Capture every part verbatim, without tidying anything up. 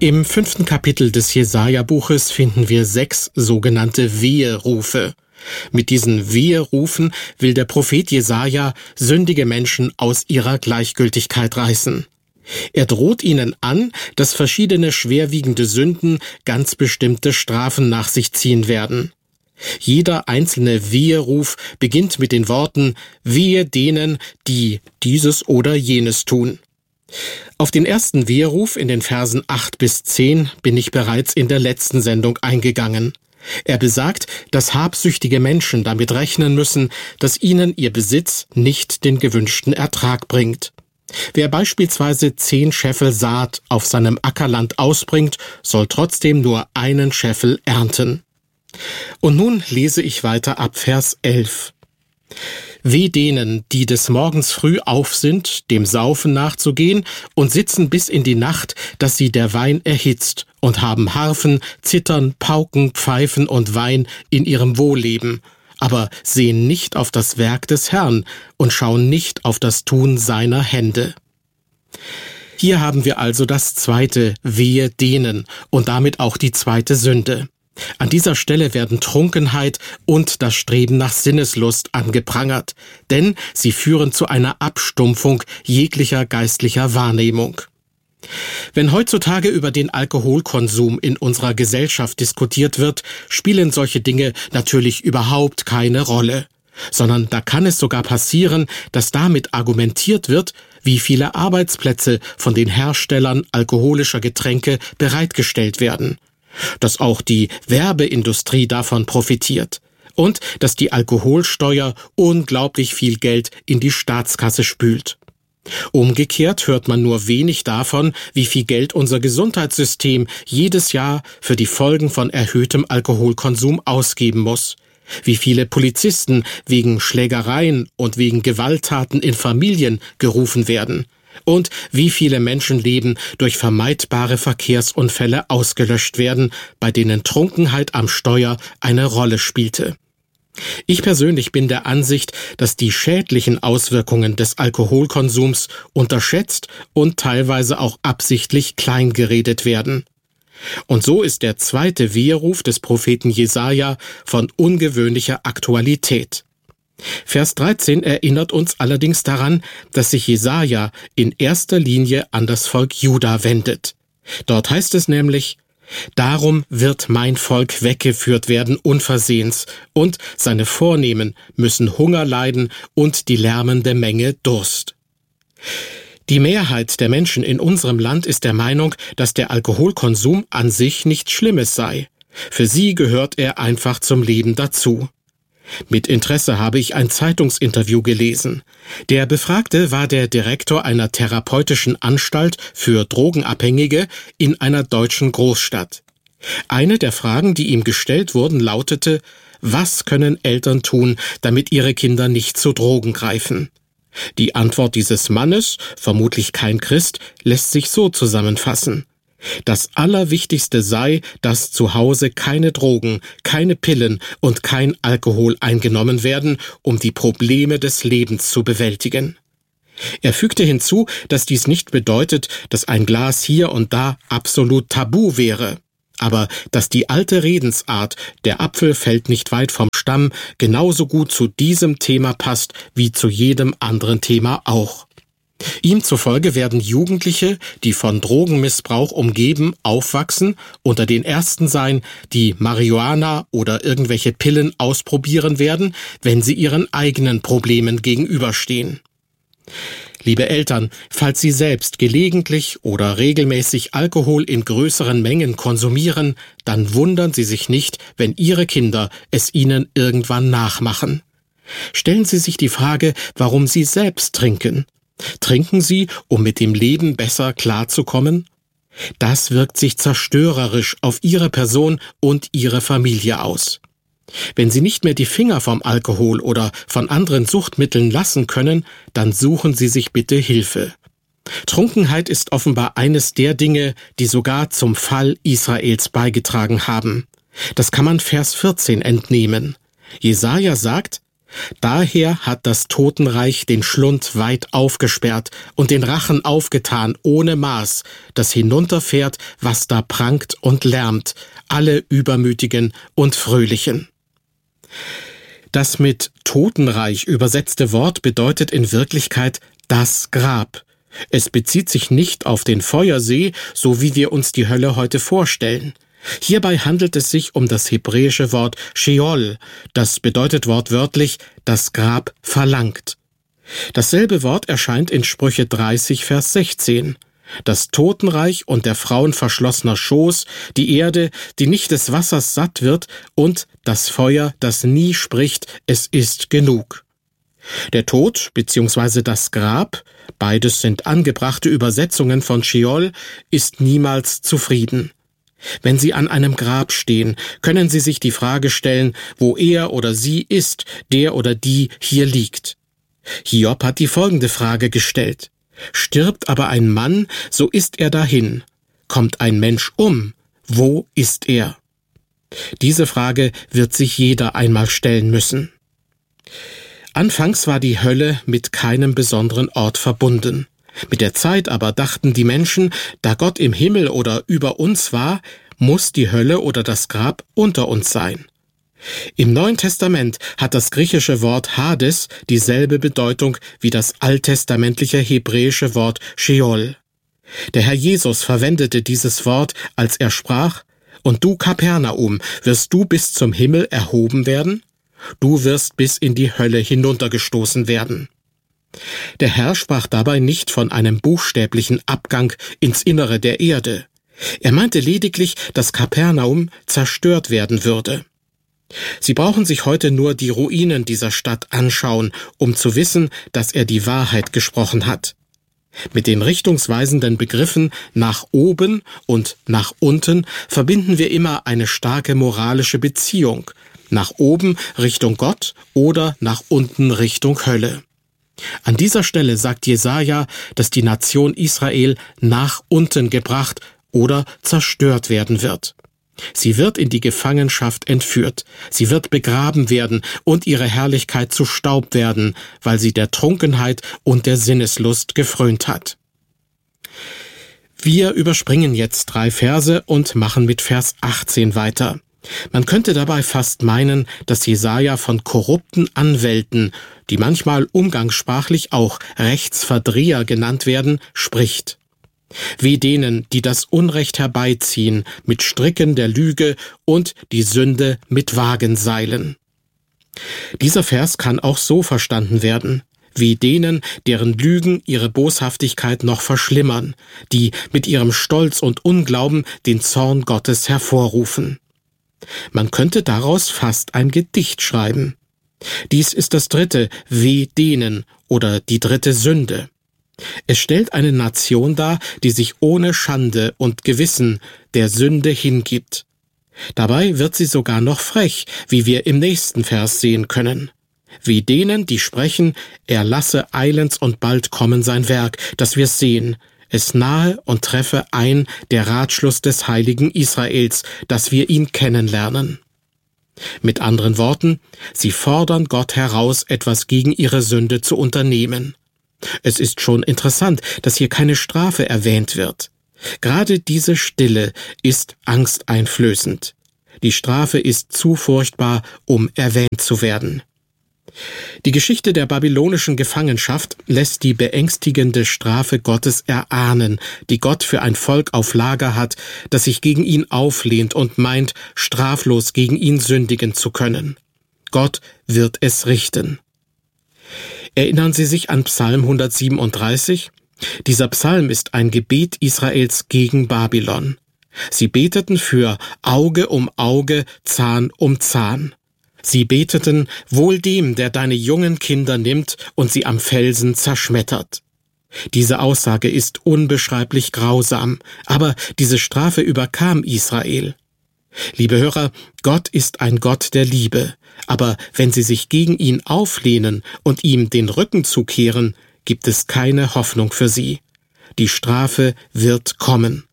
Im fünften Kapitel des Jesaja-Buches finden wir sechs sogenannte Weherufe. Mit diesen Weherufen will der Prophet Jesaja sündige Menschen aus ihrer Gleichgültigkeit reißen. Er droht ihnen an, dass verschiedene schwerwiegende Sünden ganz bestimmte Strafen nach sich ziehen werden. Jeder einzelne Weheruf beginnt mit den Worten »Wehe denen, die dieses oder jenes tun«. Auf den ersten Weheruf in den Versen acht bis zehn bin ich bereits in der letzten Sendung eingegangen. Er besagt, dass habsüchtige Menschen damit rechnen müssen, dass ihnen ihr Besitz nicht den gewünschten Ertrag bringt. Wer beispielsweise zehn Scheffel Saat auf seinem Ackerland ausbringt, soll trotzdem nur einen Scheffel ernten. Und nun lese ich weiter ab Vers elf. Weh denen, die des Morgens früh auf sind, dem Saufen nachzugehen und sitzen bis in die Nacht, dass sie der Wein erhitzt und haben Harfen, Zittern, Pauken, Pfeifen und Wein in ihrem Wohlleben, aber sehen nicht auf das Werk des Herrn und schauen nicht auf das Tun seiner Hände. Hier haben wir also das zweite Wehe denen und damit auch die zweite Sünde. An dieser Stelle werden Trunkenheit und das Streben nach Sinneslust angeprangert, denn sie führen zu einer Abstumpfung jeglicher geistlicher Wahrnehmung. Wenn heutzutage über den Alkoholkonsum in unserer Gesellschaft diskutiert wird, spielen solche Dinge natürlich überhaupt keine Rolle, sondern da kann es sogar passieren, dass damit argumentiert wird, wie viele Arbeitsplätze von den Herstellern alkoholischer Getränke bereitgestellt werden, dass auch die Werbeindustrie davon profitiert und dass die Alkoholsteuer unglaublich viel Geld in die Staatskasse spült. Umgekehrt hört man nur wenig davon, wie viel Geld unser Gesundheitssystem jedes Jahr für die Folgen von erhöhtem Alkoholkonsum ausgeben muss, wie viele Polizisten wegen Schlägereien und wegen Gewalttaten in Familien gerufen werden und wie viele Menschenleben durch vermeidbare Verkehrsunfälle ausgelöscht werden, bei denen Trunkenheit am Steuer eine Rolle spielte. Ich persönlich bin der Ansicht, dass die schädlichen Auswirkungen des Alkoholkonsums unterschätzt und teilweise auch absichtlich kleingeredet werden. Und so ist der zweite Weheruf des Propheten Jesaja von ungewöhnlicher Aktualität. Vers dreizehn erinnert uns allerdings daran, dass sich Jesaja in erster Linie an das Volk Juda wendet. Dort heißt es nämlich: Darum wird mein Volk weggeführt werden unversehens, und seine Vornehmen müssen Hunger leiden und die lärmende Menge Durst. Die Mehrheit der Menschen in unserem Land ist der Meinung, dass der Alkoholkonsum an sich nichts Schlimmes sei. Für sie gehört er einfach zum Leben dazu. Mit Interesse habe ich ein Zeitungsinterview gelesen. Der Befragte war der Direktor einer therapeutischen Anstalt für Drogenabhängige in einer deutschen Großstadt. Eine der Fragen, die ihm gestellt wurden, lautete: Was können Eltern tun, damit ihre Kinder nicht zu Drogen greifen? Die Antwort dieses Mannes, vermutlich kein Christ, lässt sich so zusammenfassen: Das Allerwichtigste sei, dass zu Hause keine Drogen, keine Pillen und kein Alkohol eingenommen werden, um die Probleme des Lebens zu bewältigen. Er fügte hinzu, dass dies nicht bedeutet, dass ein Glas hier und da absolut tabu wäre, aber dass die alte Redensart, der Apfel fällt nicht weit vom Stamm, genauso gut zu diesem Thema passt wie zu jedem anderen Thema auch. Ihm zufolge werden Jugendliche, die von Drogenmissbrauch umgeben, aufwachsen, unter den Ersten sein, die Marihuana oder irgendwelche Pillen ausprobieren werden, wenn sie ihren eigenen Problemen gegenüberstehen. Liebe Eltern, falls Sie selbst gelegentlich oder regelmäßig Alkohol in größeren Mengen konsumieren, dann wundern Sie sich nicht, wenn Ihre Kinder es Ihnen irgendwann nachmachen. Stellen Sie sich die Frage, warum Sie selbst trinken. Trinken Sie, um mit dem Leben besser klarzukommen? Das wirkt sich zerstörerisch auf Ihre Person und Ihre Familie aus. Wenn Sie nicht mehr die Finger vom Alkohol oder von anderen Suchtmitteln lassen können, dann suchen Sie sich bitte Hilfe. Trunkenheit ist offenbar eines der Dinge, die sogar zum Fall Israels beigetragen haben. Das kann man Vers vierzehn entnehmen. Jesaja sagt: Daher hat das Totenreich den Schlund weit aufgesperrt und den Rachen aufgetan ohne Maß, das hinunterfährt, was da prangt und lärmt, alle Übermütigen und Fröhlichen. Das mit Totenreich übersetzte Wort bedeutet in Wirklichkeit das Grab. Es bezieht sich nicht auf den Feuersee, so wie wir uns die Hölle heute vorstellen. Hierbei handelt es sich um das hebräische Wort Sheol, das bedeutet wortwörtlich das Grab verlangt. Dasselbe Wort erscheint in Sprüche dreißig, Vers sechzehn. Das Totenreich und der Frauen verschlossener Schoß, die Erde, die nicht des Wassers satt wird, und das Feuer, das nie spricht, es ist genug. Der Tod bzw. das Grab, beides sind angebrachte Übersetzungen von Sheol, ist niemals zufrieden. Wenn Sie an einem Grab stehen, können Sie sich die Frage stellen, wo er oder sie ist, der oder die hier liegt. Hiob hat die folgende Frage gestellt: Stirbt aber ein Mann, so ist er dahin. Kommt ein Mensch um, wo ist er? Diese Frage wird sich jeder einmal stellen müssen. Anfangs war die Hölle mit keinem besonderen Ort verbunden. Mit der Zeit aber dachten die Menschen, da Gott im Himmel oder über uns war, muss die Hölle oder das Grab unter uns sein. Im Neuen Testament hat das griechische Wort Hades dieselbe Bedeutung wie das alttestamentliche hebräische Wort Sheol. Der Herr Jesus verwendete dieses Wort, als er sprach: Und du, Kapernaum, wirst du bis zum Himmel erhoben werden? Du wirst bis in die Hölle hinuntergestoßen werden. Der Herr sprach dabei nicht von einem buchstäblichen Abgang ins Innere der Erde. Er meinte lediglich, dass Kapernaum zerstört werden würde. Sie brauchen sich heute nur die Ruinen dieser Stadt anschauen, um zu wissen, dass er die Wahrheit gesprochen hat. Mit den richtungsweisenden Begriffen nach oben und nach unten verbinden wir immer eine starke moralische Beziehung, nach oben Richtung Gott oder nach unten Richtung Hölle. An dieser Stelle sagt Jesaja, dass die Nation Israel nach unten gebracht oder zerstört werden wird. Sie wird in die Gefangenschaft entführt, sie wird begraben werden und ihre Herrlichkeit zu Staub werden, weil sie der Trunkenheit und der Sinneslust gefrönt hat. Wir überspringen jetzt drei Verse und machen mit Vers achtzehn weiter. Man könnte dabei fast meinen, dass Jesaja von korrupten Anwälten, die manchmal umgangssprachlich auch Rechtsverdreher genannt werden, spricht. Wie denen, die das Unrecht herbeiziehen mit Stricken der Lüge und die Sünde mit Wagenseilen. Dieser Vers kann auch so verstanden werden: Wie denen, deren Lügen ihre Boshaftigkeit noch verschlimmern, die mit ihrem Stolz und Unglauben den Zorn Gottes hervorrufen. Man könnte daraus fast ein Gedicht schreiben. Dies ist das dritte Weh denen oder die dritte Sünde. Es stellt eine Nation dar, die sich ohne Schande und Gewissen der Sünde hingibt. Dabei wird sie sogar noch frech, wie wir im nächsten Vers sehen können. Wie denen, die sprechen, er lasse eilends und bald kommen sein Werk, dass wir sehen, es nahe und treffe ein der Ratschluss des heiligen Israels, dass wir ihn kennenlernen. Mit anderen Worten, sie fordern Gott heraus, etwas gegen ihre Sünde zu unternehmen. Es ist schon interessant, dass hier keine Strafe erwähnt wird. Gerade diese Stille ist angsteinflößend. Die Strafe ist zu furchtbar, um erwähnt zu werden. Die Geschichte der babylonischen Gefangenschaft lässt die beängstigende Strafe Gottes erahnen, die Gott für ein Volk auf Lager hat, das sich gegen ihn auflehnt und meint, straflos gegen ihn sündigen zu können. Gott wird es richten. Erinnern Sie sich an Psalm hundertsiebenunddreißig? Dieser Psalm ist ein Gebet Israels gegen Babylon. Sie beteten für Auge um Auge, Zahn um Zahn. Sie beteten, wohl dem, der deine jungen Kinder nimmt und sie am Felsen zerschmettert. Diese Aussage ist unbeschreiblich grausam, aber diese Strafe überkam Israel. Liebe Hörer, Gott ist ein Gott der Liebe, aber wenn sie sich gegen ihn auflehnen und ihm den Rücken zukehren, gibt es keine Hoffnung für sie. Die Strafe wird kommen.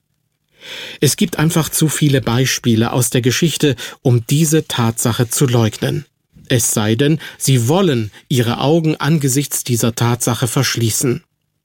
Es gibt einfach zu viele Beispiele aus der Geschichte, um diese Tatsache zu leugnen. es sei denn, sie wollen ihre Augen angesichts dieser Tatsache verschließen.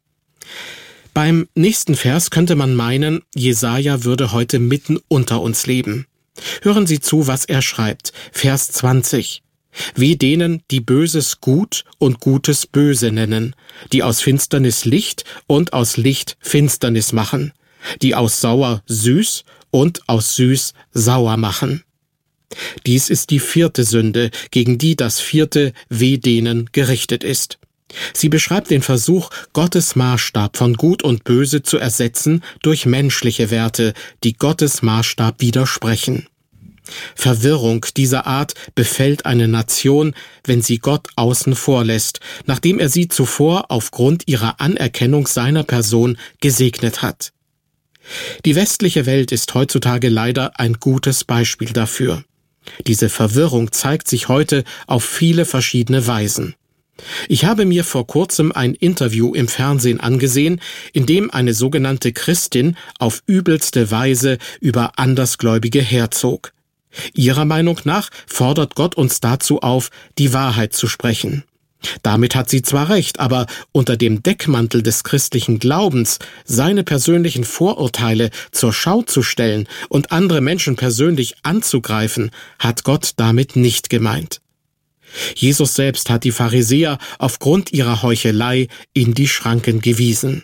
Beim nächsten Vers könnte man meinen, Jesaja würde heute mitten unter uns leben. Hören Sie zu, was er schreibt. Vers zwanzig. Wie denen, die Böses gut und Gutes böse nennen, die aus Finsternis Licht und aus Licht Finsternis machen, die aus sauer süß und aus süß sauer machen. Dies ist die vierte Sünde, gegen die das vierte Weh denen gerichtet ist. Sie beschreibt den Versuch, Gottes Maßstab von Gut und Böse zu ersetzen durch menschliche Werte, die Gottes Maßstab widersprechen. Verwirrung dieser Art befällt eine Nation, wenn sie Gott außen vor lässt, nachdem er sie zuvor aufgrund ihrer Anerkennung seiner Person gesegnet hat. Die westliche Welt ist heutzutage leider ein gutes Beispiel dafür. Diese Verwirrung zeigt sich heute auf viele verschiedene Weisen. Ich habe mir vor kurzem ein Interview im Fernsehen angesehen, in dem eine sogenannte Christin auf übelste Weise über Andersgläubige herzog. Ihrer Meinung nach fordert Gott uns dazu auf, die Wahrheit zu sprechen. Damit hat sie zwar recht, aber unter dem Deckmantel des christlichen Glaubens seine persönlichen Vorurteile zur Schau zu stellen und andere Menschen persönlich anzugreifen, hat Gott damit nicht gemeint. Jesus selbst hat die Pharisäer aufgrund ihrer Heuchelei in die Schranken gewiesen.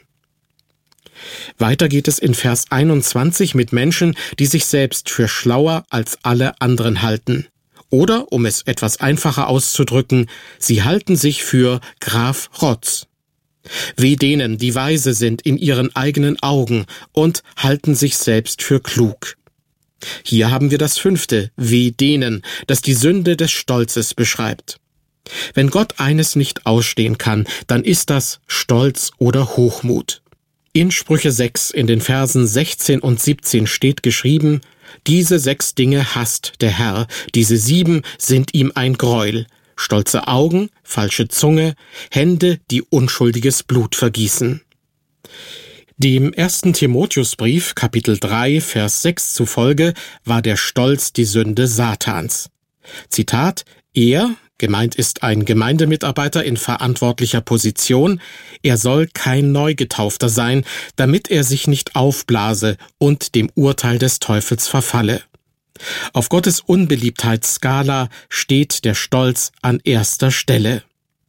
Weiter geht es in Vers einundzwanzig mit Menschen, die sich selbst für schlauer als alle anderen halten. Oder, um es etwas einfacher auszudrücken, sie halten sich für Graf Rotz. Weh denen, die weise sind in ihren eigenen Augen und halten sich selbst für klug. Hier haben wir das fünfte, Weh denen, das die Sünde des Stolzes beschreibt. Wenn Gott eines nicht ausstehen kann, dann ist das Stolz oder Hochmut. In Sprüche sechs in den Versen sechzehn und siebzehn steht geschrieben: Diese sechs Dinge hasst der Herr, diese sieben sind ihm ein Greuel: stolze Augen, falsche Zunge, Hände, die unschuldiges Blut vergießen. Dem ersten Timotheusbrief, Kapitel drei, Vers sechs zufolge, war der Stolz die Sünde Satans. Zitat: Er, gemeint ist ein Gemeindemitarbeiter in verantwortlicher Position, er soll kein Neugetaufter sein, damit er sich nicht aufblase und dem Urteil des Teufels verfalle. Auf Gottes Unbeliebtheitsskala steht der Stolz an erster Stelle.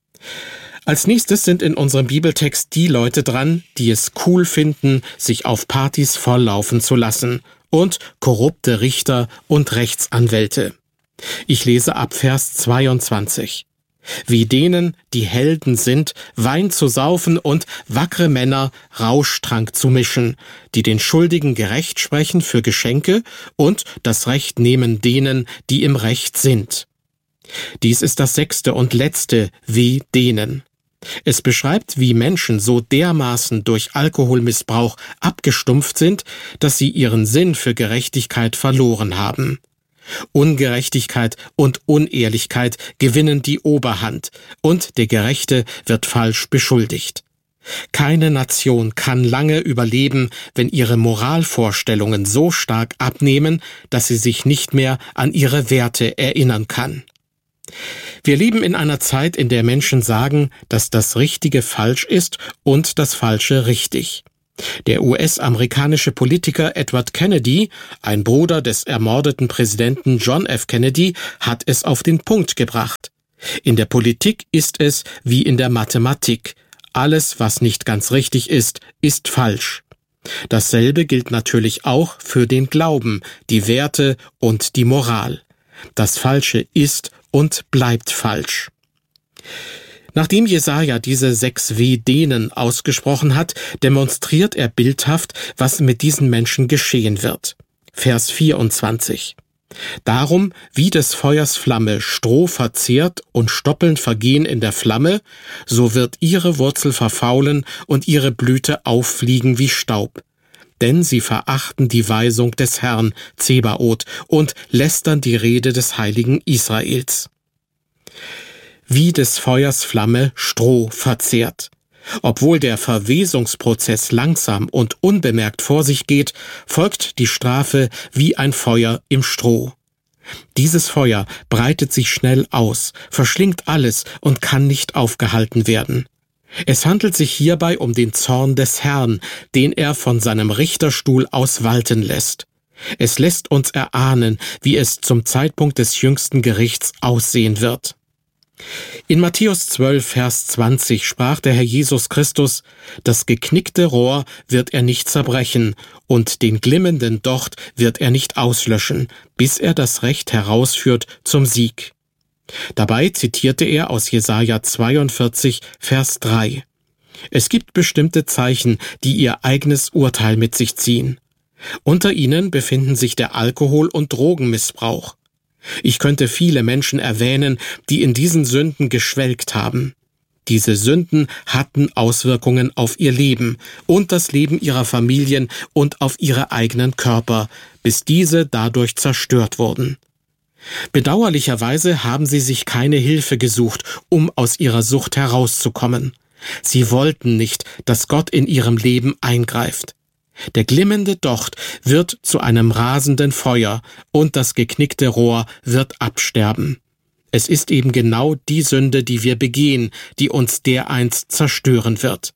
Als nächstes sind in unserem Bibeltext die Leute dran, die es cool finden, sich auf Partys volllaufen zu lassen, und korrupte Richter und Rechtsanwälte. Ich lese ab Vers zweiundzwanzig. Wie denen, die Helden sind, Wein zu saufen und wackre Männer Rauschtrank zu mischen, die den Schuldigen gerecht sprechen für Geschenke und das Recht nehmen denen, die im Recht sind. Dies ist das sechste und letzte Wie denen. Es beschreibt, wie Menschen so dermaßen durch Alkoholmissbrauch abgestumpft sind, dass sie ihren Sinn für Gerechtigkeit verloren haben. Ungerechtigkeit und Unehrlichkeit gewinnen die Oberhand und der Gerechte wird falsch beschuldigt. Keine Nation kann lange überleben, wenn ihre Moralvorstellungen so stark abnehmen, dass sie sich nicht mehr an ihre Werte erinnern kann. Wir leben in einer Zeit, in der Menschen sagen, dass das Richtige falsch ist und das Falsche richtig. Der U S-amerikanische Politiker Edward Kennedy, ein Bruder des ermordeten Präsidenten John F. Kennedy, hat es auf den Punkt gebracht. In der Politik ist es wie in der Mathematik. Alles, was nicht ganz richtig ist, ist falsch. Dasselbe gilt natürlich auch für den Glauben, die Werte und die Moral. Das Falsche ist und bleibt falsch. Nachdem Jesaja diese sechs Weh-Denen ausgesprochen hat, demonstriert er bildhaft, was mit diesen Menschen geschehen wird. Vers vierundzwanzig. Darum, wie des Feuers Flamme Stroh verzehrt und Stoppeln vergehen in der Flamme, so wird ihre Wurzel verfaulen und ihre Blüte auffliegen wie Staub. Denn sie verachten die Weisung des Herrn Zebaoth und lästern die Rede des Heiligen Israels. Wie des Feuers Flamme Stroh verzehrt. Obwohl der Verwesungsprozess langsam und unbemerkt vor sich geht, folgt die Strafe wie ein Feuer im Stroh. Dieses Feuer breitet sich schnell aus, verschlingt alles und kann nicht aufgehalten werden. Es handelt sich hierbei um den Zorn des Herrn, den er von seinem Richterstuhl aus walten lässt. Es lässt uns erahnen, wie es zum Zeitpunkt des jüngsten Gerichts aussehen wird. In Matthäus zwölf, Vers zwanzig sprach der Herr Jesus Christus: Das geknickte Rohr wird er nicht zerbrechen, und den glimmenden Docht wird er nicht auslöschen, bis er das Recht herausführt zum Sieg. Dabei zitierte er aus Jesaja zweiundvierzig, Vers drei. Es gibt bestimmte Zeichen, die ihr eigenes Urteil mit sich ziehen. Unter ihnen befinden sich der Alkohol- und Drogenmissbrauch. Ich könnte viele Menschen erwähnen, die in diesen Sünden geschwelgt haben. Diese Sünden hatten Auswirkungen auf ihr Leben und das Leben ihrer Familien und auf ihre eigenen Körper, bis diese dadurch zerstört wurden. Bedauerlicherweise haben sie sich keine Hilfe gesucht, um aus ihrer Sucht herauszukommen. Sie wollten nicht, dass Gott in ihrem Leben eingreift. Der glimmende Docht wird zu einem rasenden Feuer und das geknickte Rohr wird absterben. Es ist eben genau die Sünde, die wir begehen, die uns dereinst zerstören wird.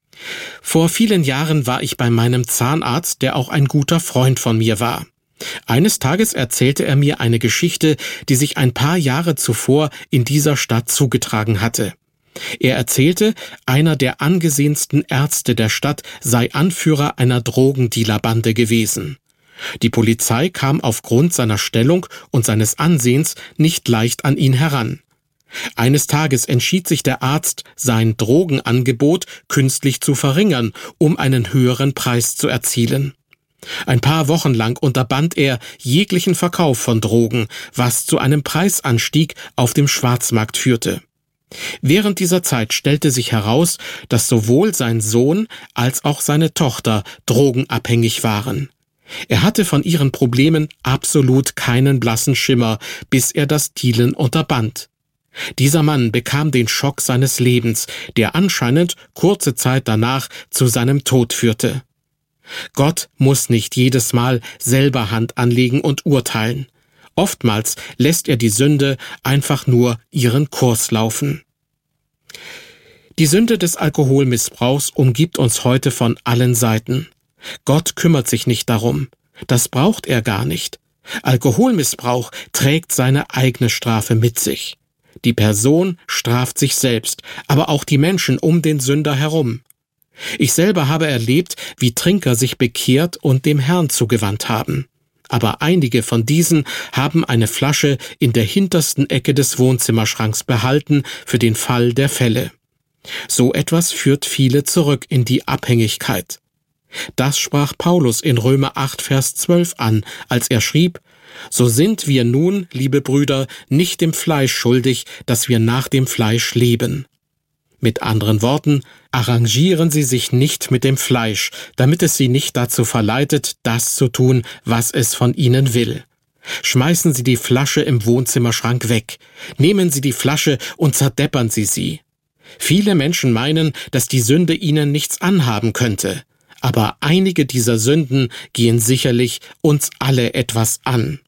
Vor vielen Jahren war ich bei meinem Zahnarzt, der auch ein guter Freund von mir war. Eines Tages erzählte er mir eine Geschichte, die sich ein paar Jahre zuvor in dieser Stadt zugetragen hatte. Er erzählte, einer der angesehensten Ärzte der Stadt sei Anführer einer Drogendealerbande gewesen. Die Polizei kam aufgrund seiner Stellung und seines Ansehens nicht leicht an ihn heran. Eines Tages entschied sich der Arzt, sein Drogenangebot künstlich zu verringern, um einen höheren Preis zu erzielen. Ein paar Wochen lang unterband er jeglichen Verkauf von Drogen, was zu einem Preisanstieg auf dem Schwarzmarkt führte. Während dieser Zeit stellte sich heraus, dass sowohl sein Sohn als auch seine Tochter drogenabhängig waren. Er hatte von ihren Problemen absolut keinen blassen Schimmer, bis er das Dealen unterband. Dieser Mann bekam den Schock seines Lebens, der anscheinend kurze Zeit danach zu seinem Tod führte. Gott muss nicht jedes Mal selber Hand anlegen und urteilen. Oftmals lässt er die Sünde einfach nur ihren Kurs laufen. Die Sünde des Alkoholmissbrauchs umgibt uns heute von allen Seiten. Gott kümmert sich nicht darum. Das braucht er gar nicht. Alkoholmissbrauch trägt seine eigene Strafe mit sich. Die Person straft sich selbst, aber auch die Menschen um den Sünder herum. Ich selber habe erlebt, wie Trinker sich bekehrt und dem Herrn zugewandt haben. Aber einige von diesen haben eine Flasche in der hintersten Ecke des Wohnzimmerschranks behalten für den Fall der Fälle. So etwas führt viele zurück in die Abhängigkeit. Das sprach Paulus in Römer acht, Vers zwölf an, als er schrieb: So sind wir nun, liebe Brüder, nicht dem Fleisch schuldig, dass wir nach dem Fleisch leben. Mit anderen Worten, arrangieren Sie sich nicht mit dem Fleisch, damit es Sie nicht dazu verleitet, das zu tun, was es von Ihnen will. Schmeißen Sie die Flasche im Wohnzimmerschrank weg. Nehmen Sie die Flasche und zerdeppern Sie sie. Viele Menschen meinen, dass die Sünde ihnen nichts anhaben könnte. Aber einige dieser Sünden gehen sicherlich uns alle etwas an.